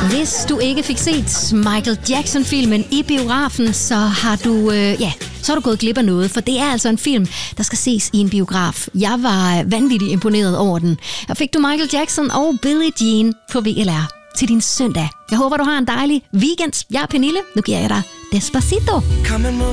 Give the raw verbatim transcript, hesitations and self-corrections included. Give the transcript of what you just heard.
Hvis du ikke fik set Michael Jackson-filmen i biografen, så har du, øh, ja, så har du gået glip af noget, for det er altså en film, der skal ses i en biograf. Jeg var vanvittigt imponeret over den. Her fik du Michael Jackson og Billie Jean på V L R til din søndag. Jeg håber, du har en dejlig weekend. Jeg er Pernille. Nu giver jeg dig Despacito. Come and move